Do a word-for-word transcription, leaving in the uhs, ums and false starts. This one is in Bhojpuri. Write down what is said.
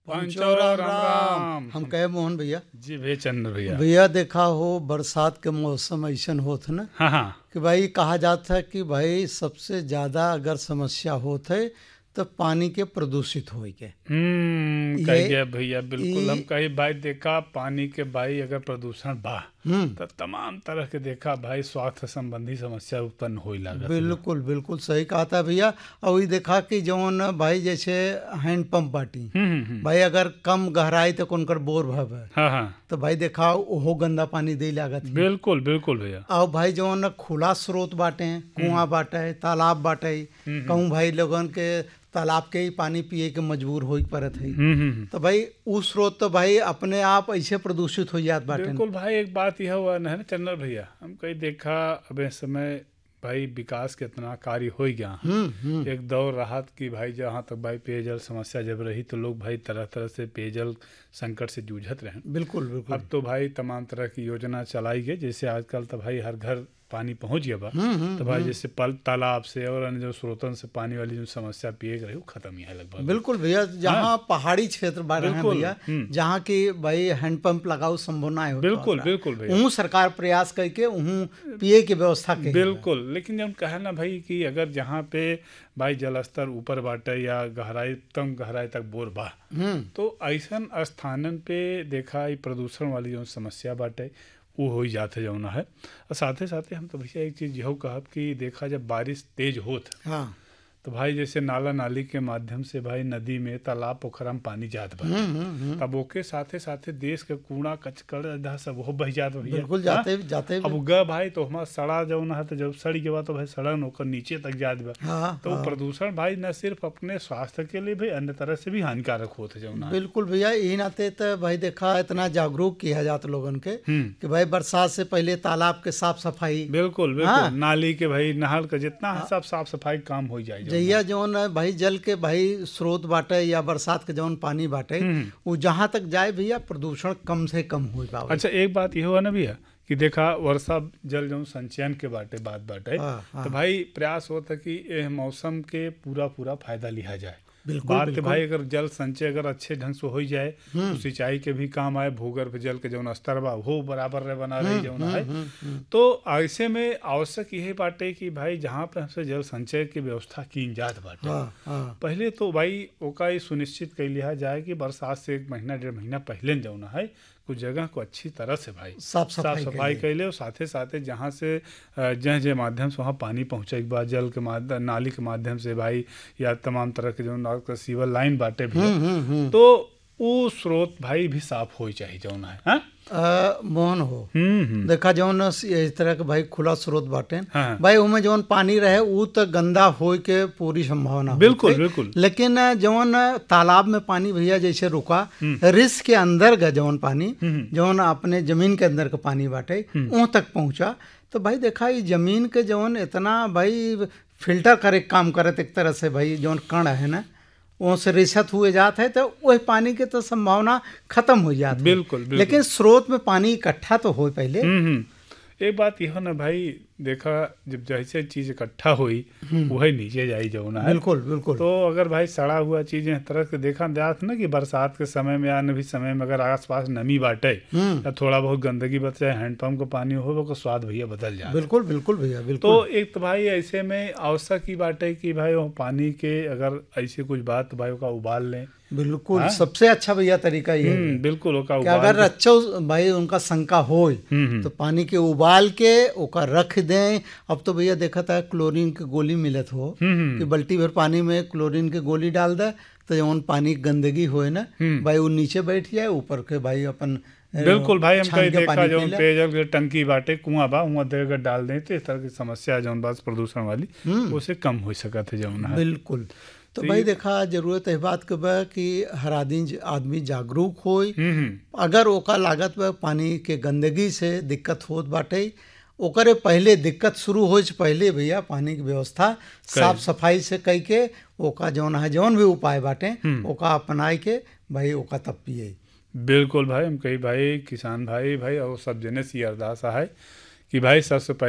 पंचो राम राम। हम कहे मोहन भैया जी भैया चंद्र भैया भैया देखा हो बरसात के मौसम ऐसन होत है ना हाँ हाँ कि भाई कहा जाता है कि भाई सबसे ज्यादा अगर समस्या होत है तो पानी के प्रदूषित होए के हम्म ये- कह गया भैया बिल्कुल ये- हम कही भाई देखा पानी के भाई अगर प्रदूषण बा हम्म तो तमाम तरह के देखा भाई स्वास्थ्य संबंधी समस्या उत्पन्न होई लागत है। बिल्कुल बिल्कुल सही कहा था भैया। और वही देखा कि जौन भाई जैसे हैंडपंप बाटी हम्म हम्म, हम्म भाई अगर कम गहराई तक उनकर बोर भव हाँ हाँ तो भाई देखा ओहो गंदा पानी दे लागत है। बिल्कुल बिल्कुल भैया और भाई जौन खुला स्रोत बाटे कुआं बाटे तालाब बाटे कहूँ भाई लोगन के तालाब के ही पानी पिए के मजबूर हो पड़त है हम्म हम्म हम्म। तो भाई उ स्रोत तो भाई अपने आप ऐसे प्रदूषित हो जात बाटे। बिल्कुल भाई एक बात यह हुआ ना चंद्र भैया हम कहीं देखा अब इस समय भाई विकास कितना कार्य हो गया है। हम्म हम्म एक दौर रहा कि भाई जहाँ तक भाई पेयजल समस्या जब रही तो लोग भाई तरह तरह से पेयजल संकट से जूझत रहे। बिल्कुल बिल्कुल अब तो भाई तमाम तरह की योजना चलाई गई जैसे आजकल तो भाई हर घर पानी पहुंच गया बा हम्म हम्म तो भाई जैसे पल तालाब से और अन्य जो स्रोतों से पानी वाली जो समस्या पिए रही वो खत्म ही है लगभग। बिल्कुल भैया जहाँ पहाड़ी क्षेत्र बारे हैं बिल्कुल, भैया हम्म। जहाँ की भाई हैंडपंप लगाओ संभव ना हो बिल्कुल बिल्कुल भैया उहूँ सरकार प्रयास करके उहूँ पिए की व्यवस्था के बिल्कुल लेकिन जब कहे ना भाई कि अगर जहाँ पे भाई जल स्तर ऊपर बाटे या गहराई तम गहराई तक बोर बा हम्म तो ऐसन स्थानन पे देखा ई प्रदूषण वाली जो समस्या बाटे वो हो ही जाते जौना है। और साथे साथे हम तो भैया एक चीज़ यहो कहब कि देखा जब बारिश तेज होत हाँ तो भाई जैसे नाला नाली के माध्यम से भाई नदी में तालाब पोखरा में पानी जात बा हम्म हम्म हम्म तब ओके साथे साथे देश के कूड़ा कचकड़ अधा सब हो बह जात भैया। बिल्कुल हाँ? जाते जाते अब ग भाई तो हमारा सड़ा जौन है तो जब सड़ गया तो भाई सड़न होकर नीचे तक जात बा हाँ तो हाँ। प्रदूषण भाई न सिर्फ अपने स्वास्थ्य के लिए भी अन्य तरह से भी हानिकारक होते हैं जौन है। बिल्कुल भैया यही नाते तो भाई देखा इतना जागरूक किया जाता लोगन के हम्म कि भाई बरसात से पहले तालाब के साफ सफाई बिल्कुल बिल्कुल हाँ। नाली के भाई नहर का जितना है सब साफ सफाई काम हो जाए जौन है। जहिया जौन है भाई जल के भाई स्रोत बाटे या बरसात के जौन पानी बाटे हम्म। वो जहाँ तक जाए भैया प्रदूषण कम से कम हो पावे। अच्छा एक बात ये हुआ ना भैया कि देखा वर्षा जल जो संचयन के बाटे बात बाटे हाँ, हाँ। तो भाई प्रयास होता कि ये मौसम के पूरा पूरा फायदा लिया जाए। बिल्कुल बात के बिल्कुल भाई अगर जल संचय अगर अच्छे ढंग से हो जाए तो सिंचाई के भी काम आए भूगर्भ जल के जौन स्तर बा वो बराबर रहे बना रही जौन है। तो ऐसे में आवश्यक यही बाटे कि भाई जहाँ पे हमसे जल संचय की व्यवस्था की जात बाटे हाँ हाँ पहले तो भाई ओका ये सुनिश्चित कर लिया जाए कि बरसात से एक महीना डेढ़ महीना पहले न जौना है कुछ जगह को अच्छी तरह से भाई साफ साफ सफाई सफाई के कैले और साथे साथे जहाँ से अ, जह जे माध्यम से वहाँ पानी पहुँचे बा जल के माध्यम नाली के माध्यम से भाई या तमाम तरह के जो नाल का सीवर लाइन बाटे भी हम्म हम्म हम्म तो वो स्रोत भाई भी साफ हो चाहिए जौन है हाँ? अ, मोहन हो हम्म हम्म देखा जौन इस तरह के भाई खुला स्रोत बाटे हाँ। भाई उमें जौन पानी रहे उ तो गंदा होए के पूरी संभावना बिल्कुल होते। बिल्कुल लेकिन जौन तालाब में पानी भैया जैसे रुका रिस के अंदर का जौन पानी जौन अपने जमीन के अंदर का पानी बाटे वहाँ तक पहुंचा तो भाई देखा ये जमीन के जौन इतना भाई फिल्टर करे काम करत एक तरह से भाई जौन कण है ना वो से रिसत हुए जात है तो वही पानी के तो संभावना खत्म हो जाती है। बिल्कुल बिल्कुल लेकिन स्रोत में पानी इकट्ठा तो हो पहले। हम्म हम्म एक बात यह ना भाई देखा जब जैसे चीज इकट्ठा हुई वही नीचे जाई जौना है। बिल्कुल बिल्कुल तो अगर भाई सड़ा हुआ चीजें इस तरह से देखा जात ना कि बरसात के समय में या अन्य भी समय में अगर आसपास नमी बाटे या थोड़ा बहुत गंदगी बच जाए हैंडपंप का पानी हो वो स्वाद भैया बदल जाए। बिल्कुल बिल्कुल भैया बिल्कुल। तो एक तो भाई ऐसे में आवश्यक ही बाटे कि भाई वो पानी के अगर ऐसी कुछ बात तो भाई का उबाल लें। बिल्कुल सबसे अच्छा भैया तरीका ये है हम्म, बिल्कुल ओका कि उबाल अगर अच्छा भाई उनका शंका हो हम्म, हम्म। तो पानी के उबाल के ओका रख दें। अब तो भैया देखा था क्लोरीन के गोली मिलत हो हम्म, कि बाल्टी भर पानी में क्लोरीन के गोली डाल दे तो जौन पानी गंदगी होए ना भाई वो नीचे बैठ जाए ऊपर के भाई अपन बिल्कुल भाई हम छान कहीं के देखा पानी जो पी ले। पेयजल के टंकी बाटे कुआं बा वहाँ देकर डाल दें तो इस तरह की समस्या जौन बात प्रदूषण वाली उसे कम हो सकत है जौन है। बिल्कुल। तो तो भाई ये- देखा जरूरत है बात के बा कि हर आदमी आदमी जागरूक होई। हम्म हम्म अगर ओका लागत बा पानी के गंदगी से दिक्कत होत बाटे ओकरे पहले दिक्कत शुरू हो से पहले भैया पानी की व्यवस्था साफ सफाई से कई के ओका जौन है जौन भी उपाय बाटे ओका अपनाए के भाई ओका तब पिए। बिल्कुल भाई हम कही भाई किसान भाई भाई और सब जने से ये अरदास है कि भाई सबसे पहले